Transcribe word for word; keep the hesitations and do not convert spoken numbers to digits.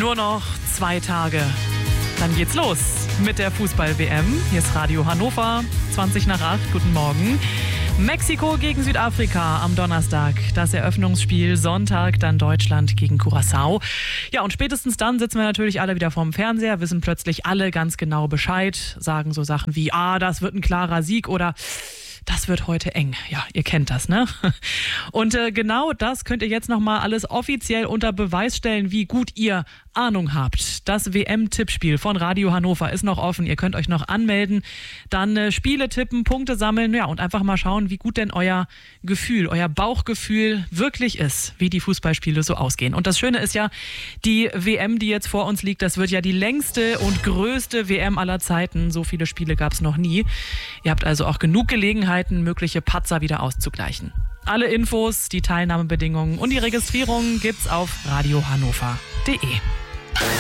Nur noch zwei Tage. Dann geht's los mit der Fußball-W M. Hier ist Radio Hannover, zwanzig nach acht. Guten Morgen. Mexiko gegen Südafrika am Donnerstag. Das Eröffnungsspiel. Sonntag dann Deutschland gegen Curaçao. Ja, und spätestens dann sitzen wir natürlich alle wieder vorm Fernseher, wissen plötzlich alle ganz genau Bescheid, sagen so Sachen wie, ah, das wird ein klarer Sieg oder das wird heute eng. Ja, ihr kennt das, ne? Und äh, genau das könnt ihr jetzt nochmal alles offiziell unter Beweis stellen, wie gut ihr Ahnung habt. Das W M-Tippspiel von Radio Hannover ist noch offen. Ihr könnt euch noch anmelden, dann äh, Spiele tippen, Punkte sammeln, ja, und einfach mal schauen, wie gut denn euer Gefühl, euer Bauchgefühl wirklich ist, wie die Fußballspiele so ausgehen. Und das Schöne ist ja, die W M, die jetzt vor uns liegt, das wird ja die längste und größte W M aller Zeiten. So viele Spiele gab es noch nie. Ihr habt also auch genug Gelegenheiten, mögliche Patzer wieder auszugleichen. Alle Infos, die Teilnahmebedingungen und die Registrierung gibt's auf radiohannover punkt de.